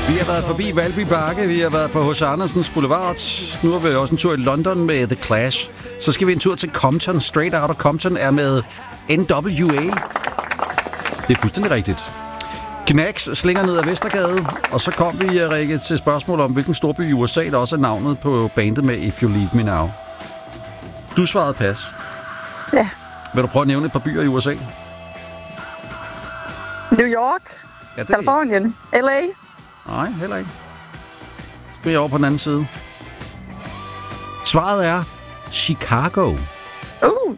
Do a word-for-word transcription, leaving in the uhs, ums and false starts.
Vi har været forbi Valby Bakke, vi har været på H C Andersens Boulevard. Nu har vi også en tur i London med The Clash. Så skal vi en tur til Compton. Straight Outta Compton er med N W A. Det er fuldstændig rigtigt. Knacks slinger ned ad Vestergade. Og så kom vi, Rikke, til spørgsmål om, hvilken storby i U S A, der også er navnet på bandet med If You Leave Me Now. Du svarede pas. Ja. Vil du prøve at nævne et par byer i U S A? New York. Ja, det Californien. L A. Nej, heller ikke. Så skal jeg over på den anden side. Svaret er Chicago. Uh.